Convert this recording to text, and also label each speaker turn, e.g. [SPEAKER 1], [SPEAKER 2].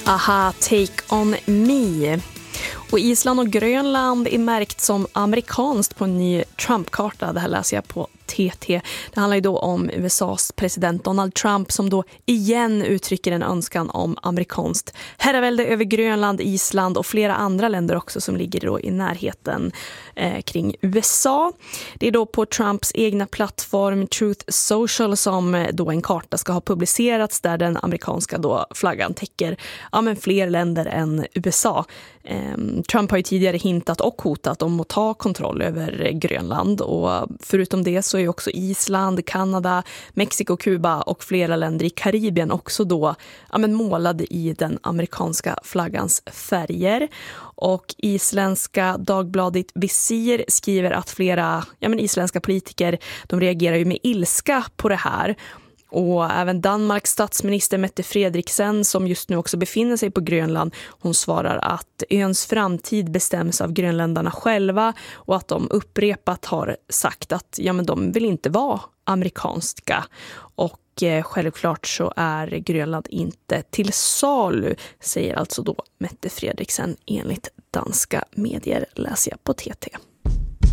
[SPEAKER 1] Aha, Take On Me. Och Island och Grönland är märkt som amerikanskt på en ny Trump-karta. Det här läser jag på TT. Det handlar ju då om USAs president Donald Trump som då igen uttrycker en önskan om amerikanskt herravälde över Grönland, Island och flera andra länder också som ligger då i närheten kring USA. Det är då på Trumps egna plattform Truth Social som då en karta ska ha publicerats där den amerikanska då flaggan täcker fler länder än USA. Trump har ju tidigare hintat och hotat om att ta kontroll över Grönland och förutom det så är också Island, Kanada, Mexiko, Kuba och flera länder i Karibien också då målade i den amerikanska flaggans färger. Och isländska Dagbladet Visir skriver att flera isländska politiker de reagerar ju med ilska på det här. Och även Danmarks statsminister Mette Frederiksen som just nu också befinner sig på Grönland, hon svarar att öns framtid bestäms av grönländarna själva och att de upprepat har sagt att de vill inte vara amerikanska. Och självklart så är Grönland inte till salu, säger alltså då Mette Frederiksen enligt danska medier, läser jag på TT.